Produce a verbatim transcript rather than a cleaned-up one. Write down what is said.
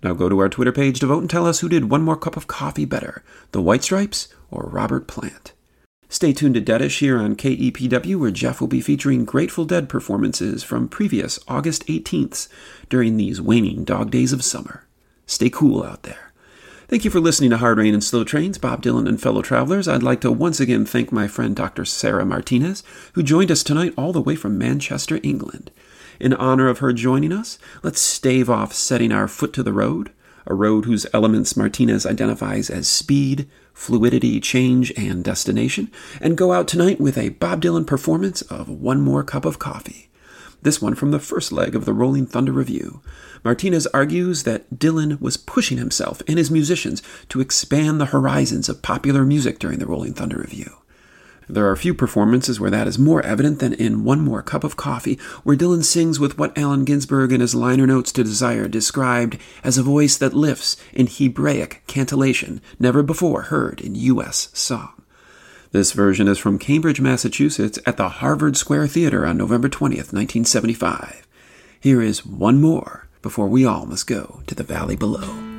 Now go to our Twitter page to vote and tell us who did One More Cup of Coffee better, the White Stripes or Robert Plant. Stay tuned to Deadish here on K E P W, where Jeff will be featuring Grateful Dead performances from previous August eighteenths during these waning dog days of summer. Stay cool out there. Thank you for listening to Hard Rain and Slow Trains, Bob Dylan and fellow travelers. I'd like to once again thank my friend Doctor Sarah Martinez, who joined us tonight all the way from Manchester, England. In honor of her joining us, let's stave off setting our foot to the road, a road whose elements Martinez identifies as speed, fluidity, change, and destination, and go out tonight with a Bob Dylan performance of One More Cup of Coffee. This one from the first leg of the Rolling Thunder Review. Martinez argues that Dylan was pushing himself and his musicians to expand the horizons of popular music during the Rolling Thunder Review. There are a few performances where that is more evident than in One More Cup of Coffee, where Dylan sings with what Allen Ginsberg in his liner notes to Desire described as a voice that lifts in Hebraic cantillation never before heard in U S song. This version is from Cambridge, Massachusetts at the Harvard Square Theater on November twentieth, nineteen seventy-five. Here is one more before we all must go to the valley below.